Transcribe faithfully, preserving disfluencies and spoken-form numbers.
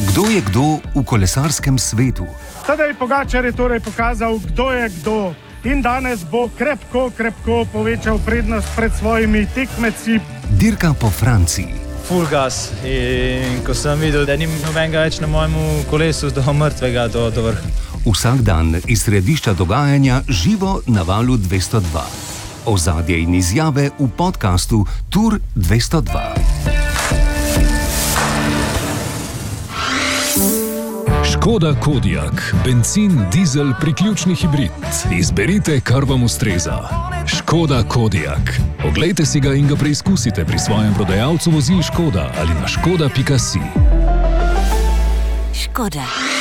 Kdo je kdo v kolesarskem svetu? Tadej Pogačar je torej pokazal, kdo je kdo. In danes bo krepko, krepko povečal prednost pred svojimi tekmeci. Dirka po Franciji. Full gas. In ko sem videl, da ni nobenega več na mojem kolesu, do mrtvega, do, do vrha. Vsak dan iz središča dogajanja živo na valu dvesto dva. Ozadje in izjave v podkastu Tour dvesto dva. Škoda Kodiaq, bencin, dizel, priključni hibrid. Izberite, kar vam ustreza. Škoda Kodiaq. Oglejte si ga in ga preizkusite pri svojem prodajalcu vozil Škoda ali na škoda pika si. Škoda.